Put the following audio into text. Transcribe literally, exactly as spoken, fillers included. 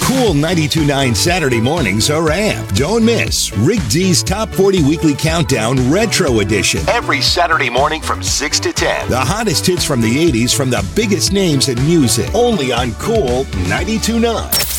Cool ninety-two point nine Saturday mornings are amped. Don't miss Rick D's Top forty Weekly Countdown Retro Edition. Every Saturday morning from six to ten. The hottest hits from the eighties from the biggest names in music. Only on Cool ninety-two point nine.